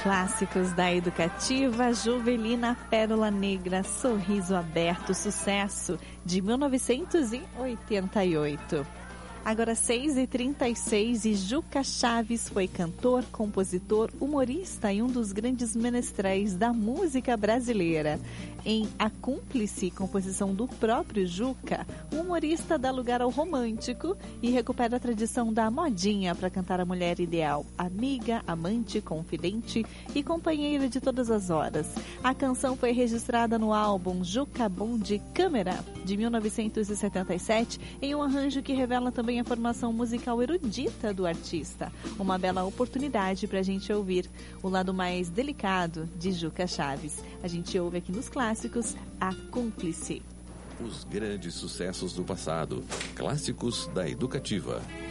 Clássicos da Educativa, Juvelina, Pérola Negra, Sorriso Aberto, sucesso de 1988. Agora 6h36 e Juca Chaves foi cantor, compositor, humorista e um dos grandes menestréis da música brasileira. Em A Cúmplice, composição do próprio Juca, o humorista dá lugar ao romântico e recupera a tradição da modinha para cantar a mulher ideal, amiga, amante, confidente e companheira de todas as horas. A canção foi registrada no álbum Juca Bom de Câmera, de 1977, em um arranjo que revela também a formação musical erudita do artista. Uma bela oportunidade para a gente ouvir o lado mais delicado de Juca Chaves. A gente ouve aqui nos clássicos A Cúmplice. Os grandes sucessos do passado. Clássicos da Educativa.